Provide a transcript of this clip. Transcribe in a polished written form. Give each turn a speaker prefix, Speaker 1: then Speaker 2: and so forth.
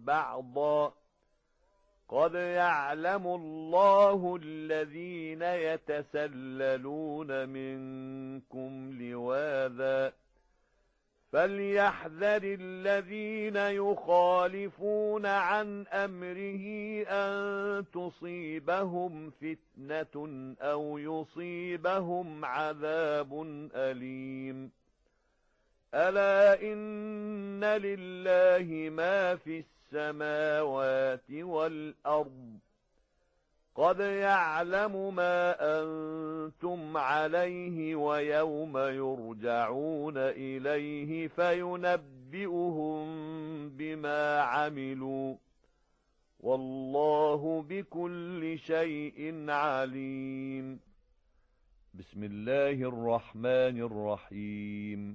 Speaker 1: بَعْضًا قَدْ يَعْلَمُ اللَّهُ الَّذِينَ يَتَسَلَّلُونَ مِنكُمْ لِوَاذًا فَلْيَحْذَرِ الَّذِينَ يُخَالِفُونَ عَنْ أَمْرِهِ أَن تُصِيبَهُمْ فِتْنَةٌ أَوْ يُصِيبَهُمْ عَذَابٌ أَلِيمٌ أَلَا إِنَّ لِلَّهِ مَا فِي السَّمَاوَاتِ وَالْأَرْضِ قَدْ يَعْلَمُ مَا أَنْتُمْ عَلَيْهِ وَيَوْمَ يُرْجَعُونَ إِلَيْهِ فَيُنَبِّئُهُم بِمَا عَمِلُوا وَاللَّهُ بِكُلِّ شَيْءٍ عَلِيمٌ. بسم الله الرحمن الرحيم.